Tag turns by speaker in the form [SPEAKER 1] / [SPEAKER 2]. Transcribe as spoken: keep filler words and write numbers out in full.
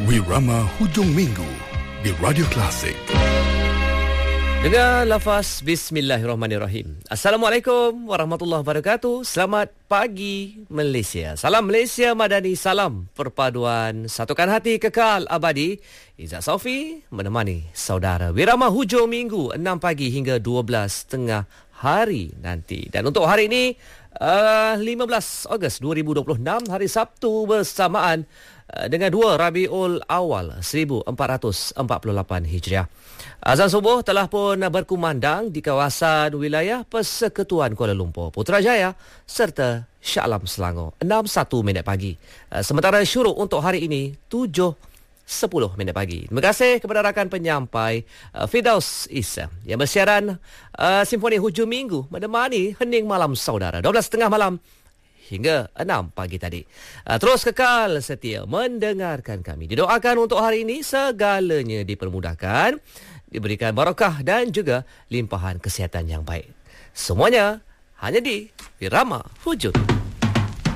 [SPEAKER 1] Wirama Hujung Minggu di Radio Klasik.
[SPEAKER 2] Dengan lafaz Bismillahirrahmanirrahim. Assalamualaikum warahmatullahi wabarakatuh. Selamat pagi Malaysia. Salam Malaysia Madani. Salam perpaduan satukan hati kekal abadi. Izzat Saufi menemani saudara. Wirama Hujung Minggu enam pagi hingga dua belas tengah hari nanti. Dan untuk hari ini uh, lima belas Ogos dua ribu dua puluh enam, hari Sabtu bersamaan uh, dengan dua Rabiul Awal seribu empat ratus empat puluh lapan Hijriah. Azan subuh telah pun berkumandang di kawasan wilayah Persekutuan Kuala Lumpur, Putrajaya serta Shah Alam Selangor enam satu minit pagi. Sementara syuruk untuk hari ini tujuh sepuluh minit pagi. Terima kasih kepada rakan penyampai uh, Firdaus Isa yang bersiaran uh, Simfoni Hujung Minggu menemani hening malam saudara dua belas tiga puluh malam hingga enam pagi tadi. Uh, terus kekal setia mendengarkan kami. Didoakan untuk hari ini segalanya dipermudahkan, diberikan barakah dan juga limpahan kesihatan yang baik. Semuanya hanya di Wirama Hujung